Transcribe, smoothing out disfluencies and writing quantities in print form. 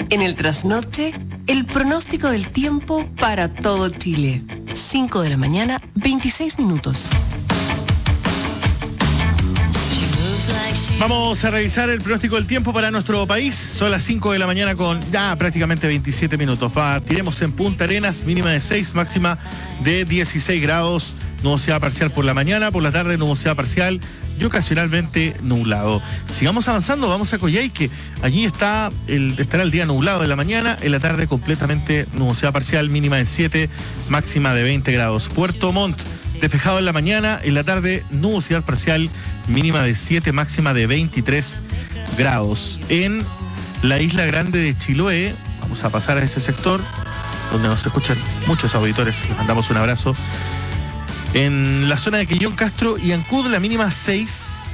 En el trasnoche, el pronóstico del tiempo para todo Chile. 5 de la mañana, 26 minutos. Vamos a revisar el pronóstico del tiempo para nuestro país. Son las 5 de la mañana con ya prácticamente 27 minutos. Partiremos en Punta Arenas, mínima de 6, máxima de 16 grados. Nubosidad parcial por la mañana, por la tarde nubosidad parcial y ocasionalmente nublado. Sigamos avanzando, vamos a Coyhaique. Allí estará el día nublado de la mañana, en la tarde completamente nubosidad parcial, mínima de 7, máxima de 20 grados. Puerto Montt, despejado en la mañana, en la tarde nubosidad parcial, mínima de 7, máxima de 23 grados. En la Isla Grande de Chiloé, vamos a pasar a ese sector donde nos escuchan muchos auditores, les mandamos un abrazo. En la zona de Quillón, Castro y Ancud, la mínima 6,